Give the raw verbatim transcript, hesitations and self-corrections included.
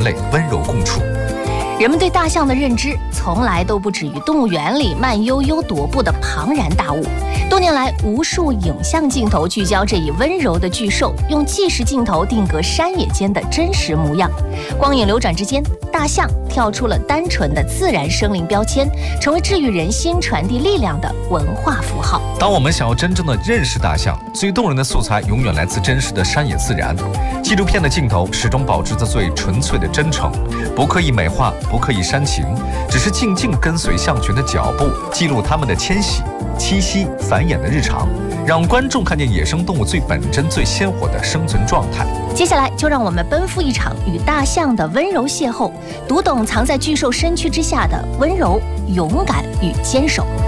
类温柔共处。 人们对大象的认知从来都不止于动物园里慢悠悠踱步的庞然大物。多年来，无数影像镜头聚焦这一温柔的巨兽，用纪实镜头定格山野间的真实模样。光影流转之间，大象跳出了单纯的自然生灵标签，成为治愈人心、传递力量的文化符号。 当我们想要真正的认识大象，最动人的素材永远来自真实的山野自然。纪录片的镜头始终保持着最纯粹的真诚，不刻意美化，不刻意煽情，只是静静跟随象群的脚步，记录它们的迁徙、栖息、繁衍的日常，让观众看见野生动物最本真、最鲜活的生存状态。 接下来就让我们奔赴一场与大象的温柔邂逅，读懂藏在巨兽身躯之下的温柔、勇敢与坚守。